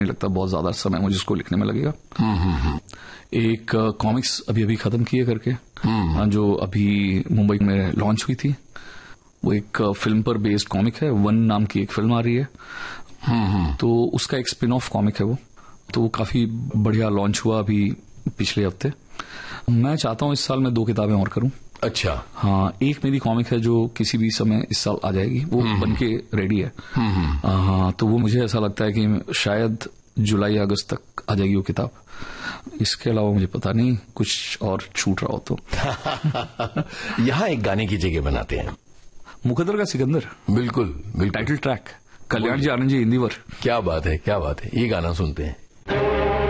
नहीं लगता बहुत ज्यादा समय मुझे इसको लिखने में लगेगा। एक कॉमिक्स अभी खत्म किए करके, जो अभी मुंबई में लॉन्च हुई थी, वो एक फिल्म पर बेस्ड कॉमिक है। वन नाम की एक फिल्म आ रही है, तो उसका एक स्पिन ऑफ कॉमिक है वो, तो वो काफी बढ़िया लॉन्च हुआ अभी पिछले हफ्ते। मैं चाहता हूं इस साल मैं 2 किताबें और करूं। अच्छा। हाँ, एक मेरी कॉमिक है जो किसी भी समय इस साल आ जाएगी, वो बनके रेडी है। हाँ, तो वो मुझे ऐसा लगता है कि शायद जुलाई अगस्त तक आ जाएगी वो किताब। इसके अलावा मुझे पता नहीं कुछ और छूट रहा हो तो। यहाँ एक गाने की जगह बनाते हैं, मुकद्दर का सिकंदर। बिल्कुल बिल्कुल, टाइटल ट्रैक, कल्याण जी आनंद जी हिंदीवर। क्या बात है, क्या बात है। ये गाना सुनते हैं।